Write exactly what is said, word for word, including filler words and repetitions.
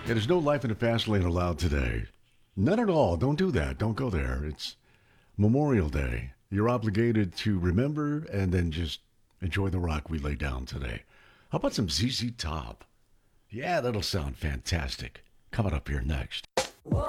Yeah, there's no life in the fast lane allowed today. None at all. Don't do that. Don't go there. It's Memorial Day. You're obligated to remember and then just enjoy the rock we lay down today. How about some Z Z Top? Yeah, that'll sound fantastic. Coming up here next.